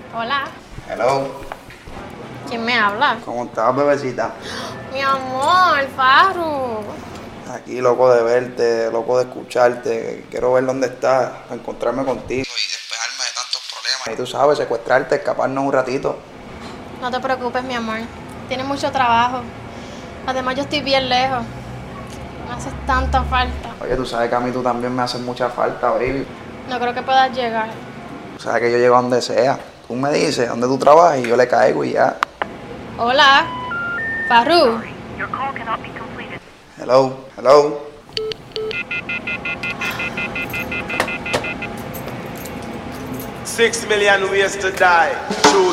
Hola. Hello. ¿Quién me habla? ¿Cómo estás, bebecita? Mi amor, Farru. Aquí, loco de verte, loco de escucharte. Quiero ver dónde estás, para encontrarme contigo y despejarme de tantos problemas. Y tú sabes, secuestrarte, escaparnos un ratito. No te preocupes, mi amor. Tienes mucho trabajo. Además, yo estoy bien lejos. Me haces tanta falta. Oye, tú sabes que a mí tú también me haces mucha falta, baby. No creo que puedas llegar. Tú sabes que yo llego a donde sea. Tú me dices dónde tú trabajas y yo le caigo y ya. Hola. Farru. Hello, hello. $6 million ways to die. Choose